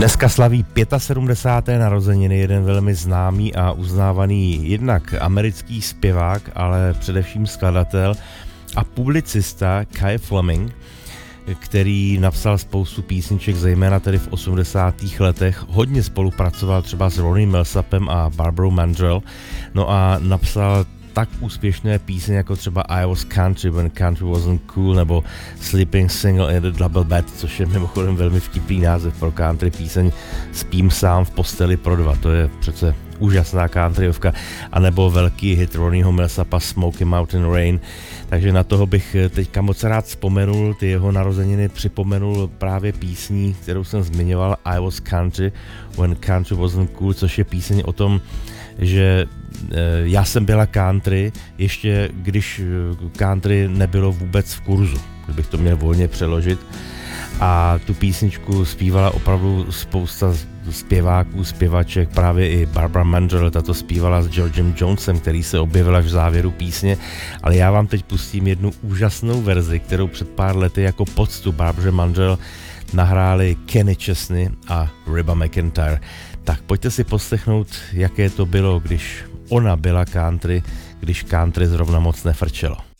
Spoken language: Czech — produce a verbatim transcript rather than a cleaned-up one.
Dneska slaví sedmdesáté páté narozeniny jeden velmi známý a uznávaný jednak americký zpěvák, ale především skladatel a publicista Kai Fleming, který napsal spoustu písniček, zejména tedy v osmdesátých letech. Hodně spolupracoval třeba s Ronnie Millsapem a Barbarou Mandrell. No a napsal tak úspěšné písně jako třeba I Was Country When Country Wasn't Cool nebo Sleeping Single in the Double Bed, což je mimochodem velmi vtipný název pro country píseň Spím sám v posteli pro dva. To je přece úžasná countryovka. A nebo velký hit Ronnieho Millsapa Smoky Mountain Rain. Takže na toho bych teďka moc rád vzpomenul, ty jeho narozeniny připomenul právě písní, kterou jsem zmiňoval, I Was Country When Country Wasn't Cool, což je píseň o tom, že já jsem byla country, ještě když country nebylo vůbec v kurzu, kdybych to měl volně přeložit. A tu písničku zpívala opravdu spousta zpěváků, zpěvaček, právě i Barbara Mandrell, tato zpívala s Georgem Jonesem, který se objevil až v závěru písně, ale já vám teď pustím jednu úžasnou verzi, kterou před pár lety jako poctu Barbara Mandrell nahráli Kenny Chesney a Reba McEntire. Tak pojďte si poslechnout, jaké to bylo, když ona byla country, když country zrovna moc nefrčelo.